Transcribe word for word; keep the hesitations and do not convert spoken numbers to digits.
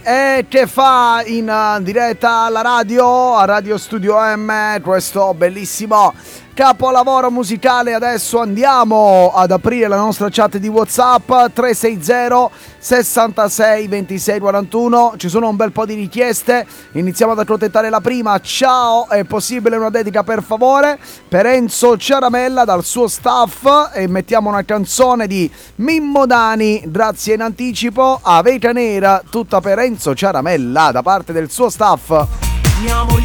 E che fa in uh, diretta alla radio, a Radio Studio M, questo bellissimo capolavoro musicale. Adesso andiamo ad aprire la nostra chat di WhatsApp tre sei zero sessantasei ventisei quarantuno. Ci sono un bel po' di richieste, iniziamo ad accontentare la prima. Ciao, è possibile una dedica per favore per Enzo Ciaramella dal suo staff, e mettiamo una canzone di Mimmo Dani, grazie in anticipo, a Vega Nera, tutta per Enzo Ciaramella da parte del suo staff.